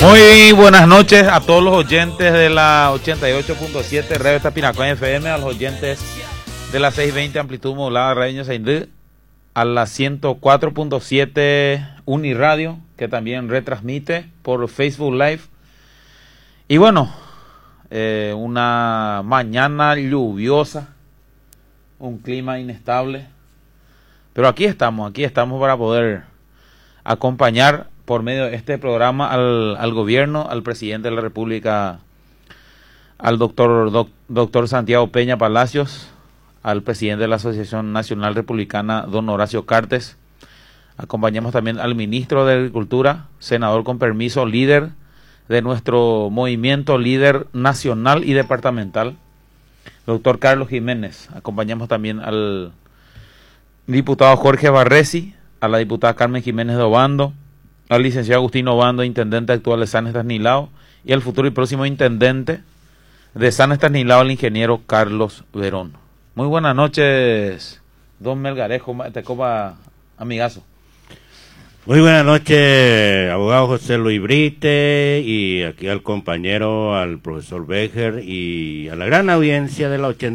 Muy buenas noches a todos los oyentes de la 88.7 Radio Tapinacón FM, a los oyentes de la 620 amplitud modulada Radio Ñasaindú, a la 104.7 Uniradio, que también retransmite por Facebook Live. Y bueno, una mañana lluviosa, un clima inestable, pero aquí estamos para poder acompañar por medio de este programa al gobierno, al presidente de la República, al doctor Santiago Peña Palacios, al presidente de la Asociación Nacional Republicana, don Horacio Cartes. Acompañamos también al ministro de Agricultura, senador con permiso, líder de nuestro movimiento, líder nacional y departamental, doctor Carlos Jiménez. Acompañamos también al diputado Jorge Barresi, a la diputada Carmen Jiménez de Obando, al licenciado Agustín Obando, intendente actual de San Estanislao, y al futuro y próximo intendente de San Estanislao, el ingeniero Carlos Verón. Muy buenas noches, don Melgarejo, te copa, amigazo. Muy buenas noches, abogado José Luis Brite, y aquí al compañero, al profesor Becher, y a la gran audiencia de la 80.